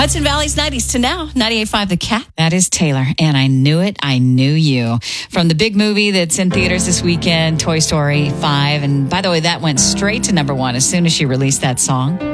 Hudson Valley's 90s to now, 98.5 The Cat. That is Taylor, and I knew it, I knew you. From the big movie that's in theaters this weekend, Toy Story 5. And by the way, that went straight to number one as soon as she released that song.